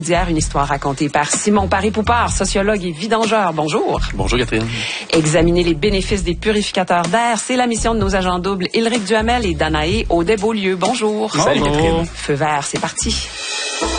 D'hier, une histoire racontée par Simon Paré-Poupard, sociologue et vidangeur. Bonjour. Bonjour, Catherine. Examiner les bénéfices des purificateurs d'air, c'est la mission de nos agents doubles Ilric Duhamel et Danae Audet-Beaulieu. Bonjour. Salut, Catherine. Feu vert, c'est parti.